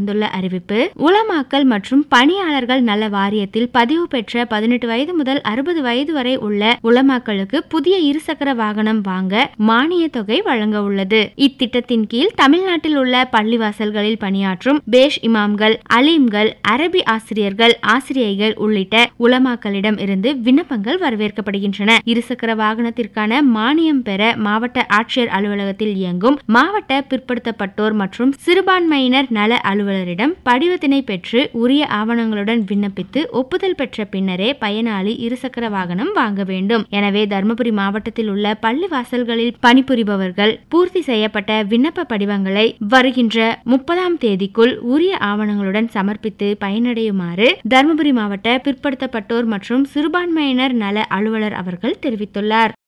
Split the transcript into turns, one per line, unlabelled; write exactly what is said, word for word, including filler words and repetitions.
வந்துள்ள அறிவிப்பு. உலமாக்கல் மற்றும் பணியாளர்கள் நல வாரியத்தில் பதிவு பெற்ற பதினெட்டு வயது முதல் அறுபது வயது வரை உள்ள உலமாக்களுக்கு புதிய இருசக்கர வாகனம் வாங்க மானிய தொகை வழங்க உள்ளது. இத்திட்டத்தின் கீழ் தமிழ்நாட்டில் உள்ள பள்ளிவாசல்களில் பணியாற்றும் பேஷ் இமாம்கள், அலீம்கள், அரபி ஆசிரியர்கள், ஆசிரியைகள் உள்ளிட்ட உலமாக்களிடம் இருந்து விண்ணப்பங்கள் வரவேற்கப்படுகின்றன. இருசக்கர வாகனத்திற்கான மானியம் பெற மாவட்ட ஆட்சியர் அலுவலகத்தில் இயங்கும் மாவட்ட பிற்படுத்தப்பட்டோர் மற்றும் சிறுபான்மையினர் நல அலுவலரிடம் படிவத்தினை பெற்று உரிய ஆவணங்களுடன் விண்ணப்பித்து ஒப்புதல் பெற்ற பின்னரே பயனாளி இருசக்கர வாகனம் வாங்க வேண்டும். எனவே தர்மபுரி மாவட்டத்தில் உள்ள பள்ளி வாசல்களில் பணிபுரிபவர்கள் பூர்த்தி செய்யப்பட்ட விண்ணப்ப படிவங்களை வருகின்ற முப்பதாம் தேதிக்குள் உரிய ஆவணங்களுடன் சமர்ப்பித்து பயனடையுமாறு தர்மபுரி மாவட்ட பிற்படுத்தப்பட்டோர் மற்றும் சிறுபான்மையினர் நல அலுவலர் அவர்கள் தெரிவித்துள்ளார்.